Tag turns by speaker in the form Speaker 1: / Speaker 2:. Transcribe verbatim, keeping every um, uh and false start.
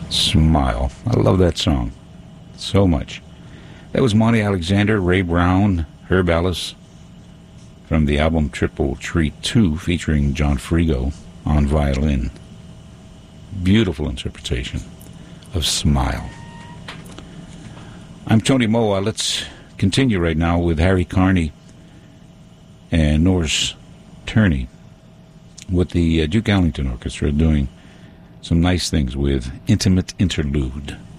Speaker 1: Smile. I love that song so much. That was Monty Alexander, Ray Brown, Herb Ellis from the album Triple Treat two featuring John Frigo on violin. Beautiful interpretation of Smile. I'm Tony Moa. Let's continue right now with Harry Carney and Norris Turney with the uh, Duke Ellington Orchestra doing some nice things with Intimate Interlude.